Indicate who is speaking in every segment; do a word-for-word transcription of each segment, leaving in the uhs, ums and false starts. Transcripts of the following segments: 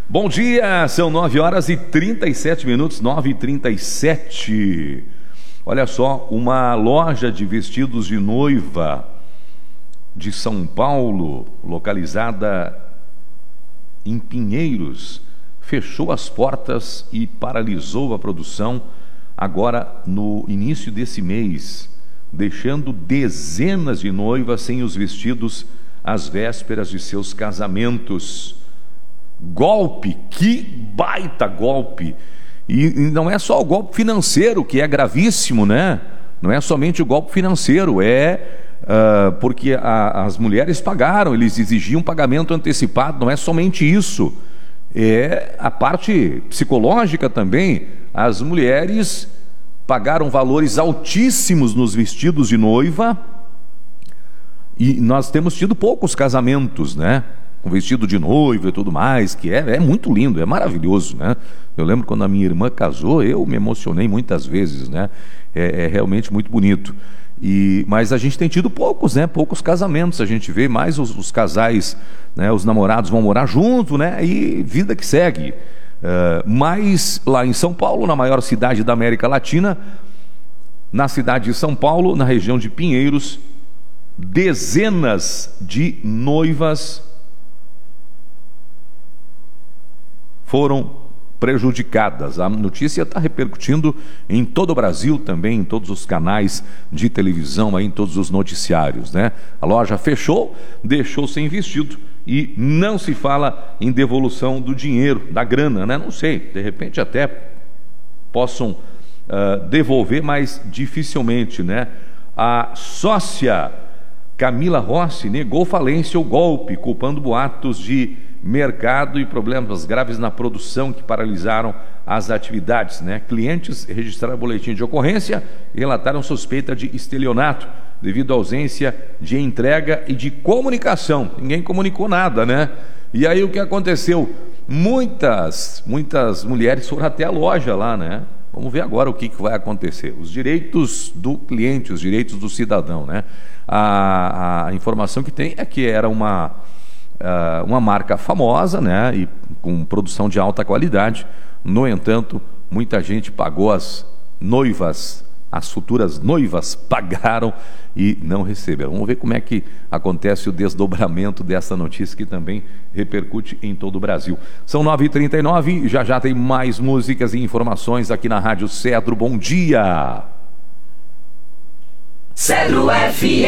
Speaker 1: Bom dia, são nove horas e trinta e sete minutos, nove e trinta e sete. Olha só, uma loja de vestidos de noiva de São Paulo, localizada em Pinheiros, fechou as portas e paralisou a produção agora no início desse mês, deixando dezenas de noivas sem os vestidos às vésperas de seus casamentos. Golpe, que baita golpe! E, e não é só o golpe financeiro, que é gravíssimo, né? Não é somente o golpe financeiro, é uh, porque a, as mulheres pagaram, eles exigiam pagamento antecipado, não é somente isso, é a parte psicológica também. As mulheres pagaram valores altíssimos nos vestidos de noiva e nós temos tido poucos casamentos, né? Com vestido de noiva e tudo mais, que é, é muito lindo, é maravilhoso, né? Eu lembro quando a minha irmã casou, eu me emocionei muitas vezes, né? É, é realmente muito bonito. E, mas a gente tem tido poucos, né? Poucos casamentos, a gente vê mais os, os casais, né? Os namorados vão morar junto, né? E vida que segue. Uh, mas lá em São Paulo, na maior cidade da América Latina, na cidade de São Paulo, na região de Pinheiros, dezenas de noivas foram prejudicadas. A notícia está repercutindo em todo o Brasil também, em todos os canais de televisão, aí, em todos os noticiários, né? A loja fechou, deixou sem vestido e não se fala em devolução do dinheiro, da grana, né? Não sei, de repente até possam uh, devolver, mas dificilmente, né? A sócia Camila Rossi negou falência ou golpe, culpando boatos de mercado e problemas graves na produção que paralisaram as atividades, né? Clientes registraram boletim de ocorrência e relataram suspeita de estelionato devido à ausência de entrega e de comunicação. Ninguém comunicou nada, né? E aí o que aconteceu? Muitas, muitas mulheres foram até a loja lá, né? Vamos ver agora o que, que vai acontecer. Os direitos do cliente, os direitos do cidadão, né? A, a informação que tem é que era uma Uh, uma marca famosa, né, e com produção de alta qualidade. No entanto, muita gente pagou, as noivas, as futuras noivas pagaram e não receberam. Vamos ver como é que acontece o desdobramento dessa notícia, que também repercute em todo o Brasil. São nove e trinta e nove, já já tem mais músicas e informações aqui na Rádio Cedro. Bom dia!
Speaker 2: Cedro F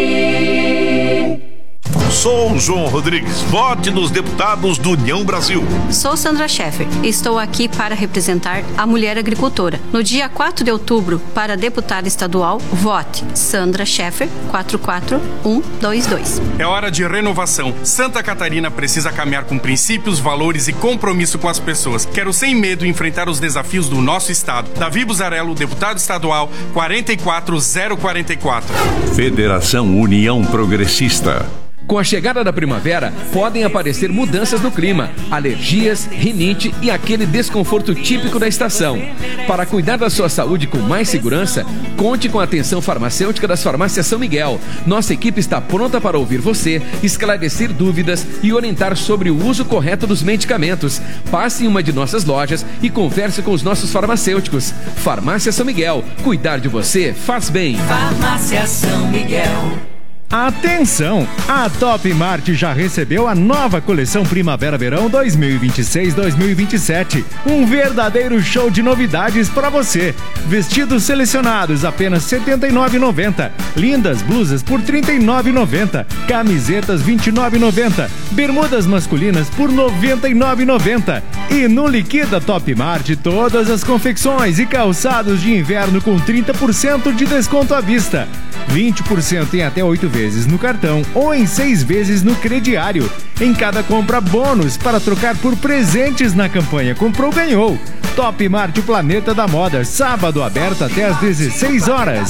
Speaker 2: M.
Speaker 3: Sou João Rodrigues, vote nos deputados do União Brasil.
Speaker 4: Sou Sandra Scheffer e estou aqui para representar a mulher agricultora. No dia quatro de outubro, para deputada estadual, vote Sandra Scheffer, quatro quatro um dois dois.
Speaker 5: É hora de renovação. Santa Catarina precisa caminhar com princípios, valores e compromisso com as pessoas. Quero sem medo enfrentar os desafios do nosso estado. Davi Buzarello, deputado estadual, quatro quatro zero quatro quatro.
Speaker 3: Federação União Progressista.
Speaker 6: Com a chegada da primavera, podem aparecer mudanças no clima, alergias, rinite e aquele desconforto típico da estação. Para cuidar da sua saúde com mais segurança, conte com a atenção farmacêutica das farmácias São Miguel. Nossa equipe está pronta para ouvir você, esclarecer dúvidas e orientar sobre o uso correto dos medicamentos. Passe em uma de nossas lojas e converse com os nossos farmacêuticos. Farmácia São Miguel, cuidar de você faz bem.
Speaker 2: Farmácia São Miguel.
Speaker 7: Atenção! A Top Mart já recebeu a nova coleção Primavera-Verão dois mil e vinte e seis dois mil e vinte e sete. Um verdadeiro show de novidades para você. Vestidos selecionados apenas setenta e nove reais e noventa centavos. Lindas blusas por trinta e nove reais e noventa centavos. Camisetas vinte e nove reais e noventa centavos. Bermudas masculinas por noventa e nove reais e noventa centavos. E no Liquida Top Mart, todas as confecções e calçados de inverno com trinta por cento de desconto à vista. vinte por cento em até oito vezes no cartão ou em seis vezes no crediário. Em cada compra, bônus para trocar por presentes na campanha Comprou, Ganhou. Top Mart Planeta da Moda, sábado aberto até às dezesseis horas.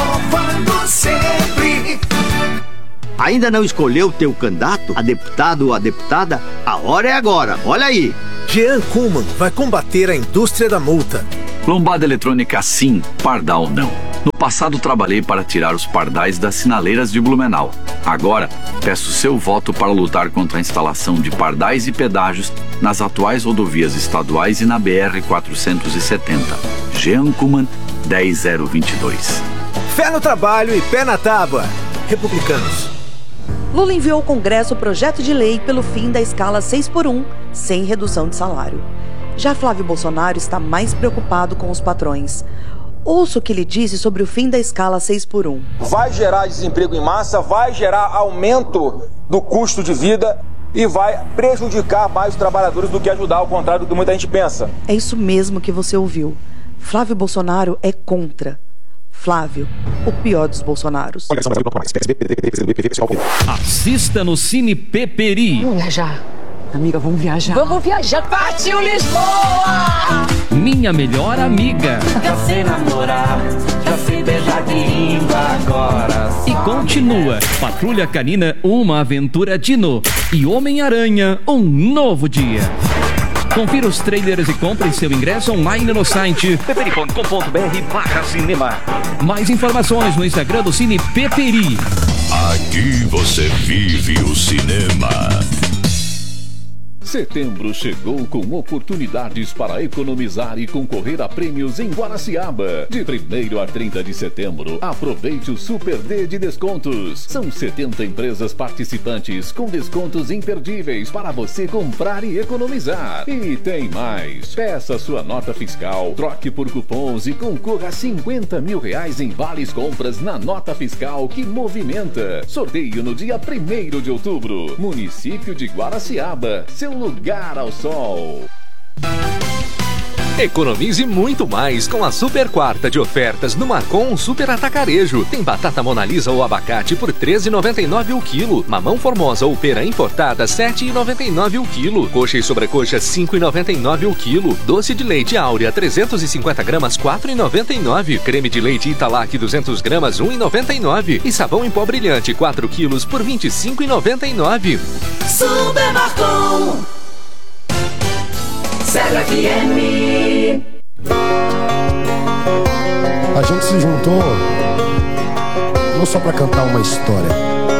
Speaker 8: Ainda não escolheu o teu candidato a deputado ou a deputada? A hora é agora, olha aí.
Speaker 9: Jean Kuhlmann vai combater a indústria da multa.
Speaker 10: Lombada eletrônica sim, Pardal não.
Speaker 9: No passado trabalhei para tirar os pardais das sinaleiras de Blumenau. Agora, peço seu voto para lutar contra a instalação de pardais e pedágios nas atuais rodovias estaduais e na B R quatrocentos e setenta. Jean Kuman, dez zero vinte e dois.
Speaker 10: Fé no trabalho e pé na tábua. Republicanos.
Speaker 11: Lula enviou ao Congresso o projeto de lei pelo fim da escala seis por um, sem redução de salário. Já Flávio Bolsonaro está mais preocupado com os patrões. Ouça o que ele disse sobre o fim da escala seis por um.
Speaker 12: Vai gerar desemprego em massa, vai gerar aumento do custo de vida e vai prejudicar mais os trabalhadores do que ajudar, ao contrário do que muita gente pensa.
Speaker 11: É isso mesmo que você ouviu. Flávio Bolsonaro é contra. Flávio, o pior dos Bolsonaros.
Speaker 6: Assista no Cine Peperi.
Speaker 13: Vamos viajar. Amiga, vamos viajar. Vamos viajar. Partiu Lisboa!
Speaker 6: Minha Melhor Amiga.
Speaker 2: Já sei namorar, já sei beijar de língua agora.
Speaker 6: E continua. Patrulha Canina, uma aventura Dino. E Homem-Aranha, um novo dia. Confira os trailers e compre seu ingresso online no site peperi ponto com ponto br barra cinema. Mais informações no Instagram do Cine Peperi.
Speaker 3: Aqui você vive o cinema.
Speaker 14: Setembro chegou com oportunidades para economizar e concorrer a prêmios em Guaraciaba. De primeiro a trinta de setembro, aproveite o Super D de descontos. São setenta empresas participantes com descontos imperdíveis para você comprar e economizar. E tem mais. Peça sua nota fiscal, troque por cupons e concorra a cinquenta mil reais em vales compras na nota fiscal que movimenta. Sorteio no dia primeiro de outubro. Município de Guaraciaba. Seu lugar ao sol.
Speaker 15: Economize muito mais com a super quarta de ofertas no Marcon Super Atacarejo. Tem batata Monalisa ou abacate por treze reais e noventa e nove centavos o quilo. Mamão Formosa ou pera importada sete reais e noventa e nove centavos o quilo. Coxa e sobrecoxa cinco reais e noventa e nove centavos o quilo. Doce de leite Áurea trezentos e cinquenta gramas quatro reais e noventa e nove centavos. Creme de leite Italac duzentas gramas um real e noventa e nove centavos. E sabão em pó brilhante quatro quilos por vinte e cinco reais e noventa e nove centavos.
Speaker 2: Super Marcon. Zero F M.
Speaker 16: A gente se juntou não só para cantar uma história,